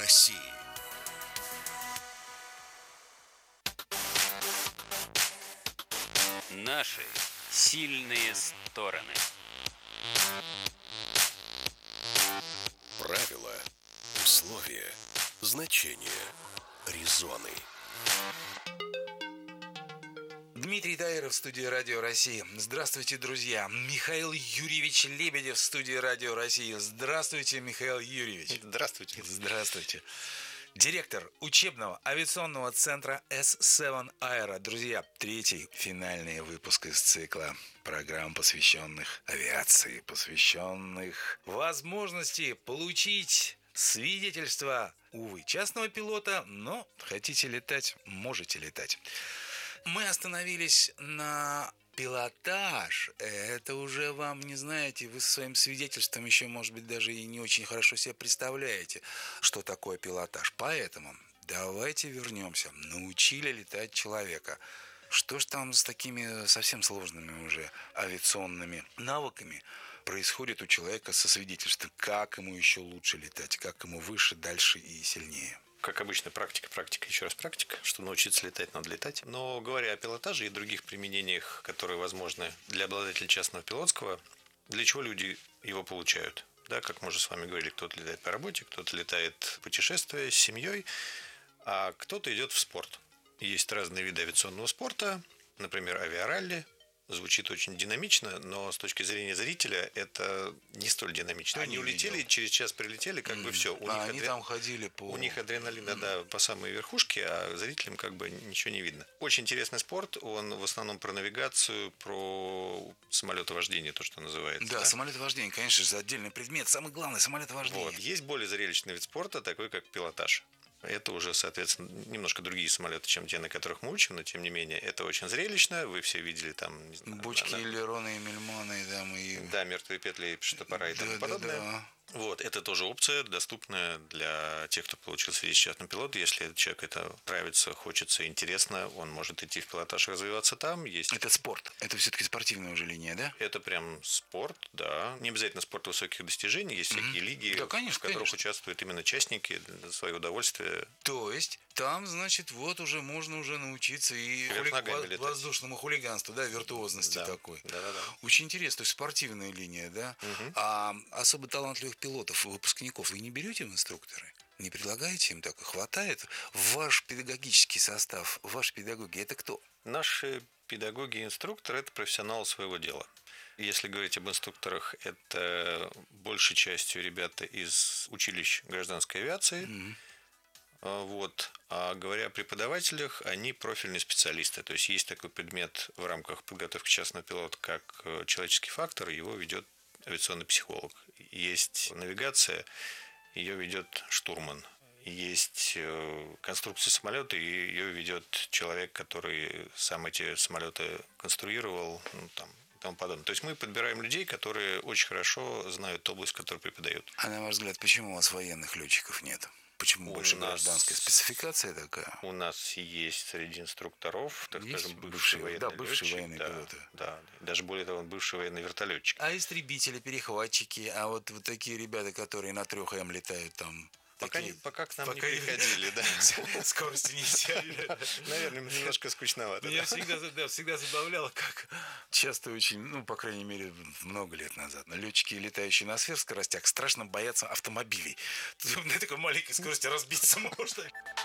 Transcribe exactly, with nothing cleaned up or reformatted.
России. Наши сильные стороны. Правила, условия, значения, резоны. Дмитрий Таиров в студии Радио России. Здравствуйте, друзья. Михаил Юрьевич Лебедев в студии Радио России. Здравствуйте, Михаил Юрьевич. Здравствуйте. Здравствуйте. Директор учебного авиационного центра эс семь Aero. Друзья, третий финальный выпуск из цикла программ, посвященных авиации, посвященных возможности получить свидетельство, увы, частного пилота, но хотите летать, можете летать. Мы остановились на пилотаж. Это уже вам, не знаете, вы со своим свидетельством еще, может быть, даже и не очень хорошо себе представляете, что такое пилотаж. Поэтому давайте вернемся. Научили летать человека. Что ж там с такими совсем сложными уже авиационными навыками происходит у человека со свидетельством? Как ему еще лучше летать? Как ему выше, дальше и сильнее? Как обычно, практика, практика, еще раз практика. Что научиться летать, надо летать. Но говоря о пилотаже и других применениях, которые возможны для обладателя частного пилотского, для чего люди его получают? Да, как мы уже с вами говорили, кто-то летает по работе, кто-то летает в путешествие с семьей, а кто-то идет в спорт. Есть разные виды авиационного спорта, например, авиаралли. Звучит очень динамично, но с точки зрения зрителя это не столь динамично. Они Не улетели, видел. через час прилетели, как бы все. У А них они адре- там ходили по... У них адреналина, да, по самой верхушке, а зрителям как бы ничего не видно. Очень интересный спорт, он в основном про навигацию, про самолетовождение, то, что называется. Да, самолетовождение, конечно же, отдельный предмет. Самый главный самолетовождение. Вот. Есть более зрелищный вид спорта, такой как пилотаж. Это уже, соответственно, немножко другие самолеты, чем те, на которых мы учим, но тем не менее, это очень зрелищно. Вы все видели там, не знаю, Бочки, на- элероны, и мельмоны, там, и... да, мертвые петли, штопора и Да, тому да, подобное. да. Вот, это тоже опция, доступная для тех, кто получил свидетельство частного пилота. Если человек это нравится, хочется, интересно, он может идти в пилотаж и развиваться там. Есть... Это спорт. Это все-таки спортивная уже линия, да? Это прям спорт, да. Не обязательно спорт высоких достижений. Есть всякие лиги, Да, конечно, в которых конечно. участвуют именно частники для своего удовольствия. То есть там, значит, вот уже можно уже научиться и Вверх хули- ногами во- летать. воздушному хулиганству, да, виртуозности Да. такой. Да-да-да. Очень интересно, то есть спортивная линия, да? А особо талантливых пилотов, выпускников вы не берете в инструкторы? Не предлагаете им так? Хватает? Ваш педагогический состав, ваши педагоги, это кто? Наши педагоги и инструкторы – это профессионалы своего дела. Если говорить об инструкторах, это большей частью ребята из училищ гражданской авиации. А, Вот. А говоря о преподавателях, они профильные специалисты. То есть есть такой предмет в рамках подготовки частного пилота, как э, человеческий фактор, его ведет авиационный психолог. Есть навигация, ее ведет штурман. Есть э, конструкция самолета, и ее ведет человек, который сам эти самолеты конструировал, ну, там, и тому подобное. То есть мы подбираем людей, которые очень хорошо знают область, которую преподают. А на ваш взгляд, почему у вас военных летчиков нет? Почему У больше нас- гражданская спецификация такая? У нас есть среди инструкторов, так Есть скажем, бывшие бывшие, военные да, бывшие летчики, военные да, пилоты. Да, даже более того, бывший военный вертолетчик. А истребители, перехватчики, а вот, вот такие ребята, которые на трех М летают там... Пока, такие- не- пока к нам пока не приходили, да. Скорости не взяли. Наверное, немножко скучновато. Меня да. всегда, да, всегда забавляло, как часто очень, ну, по крайней мере, много лет назад, летчики, летающие на сверхскоростях, страшно боятся автомобилей. На такой маленькой скорости разбиться можно.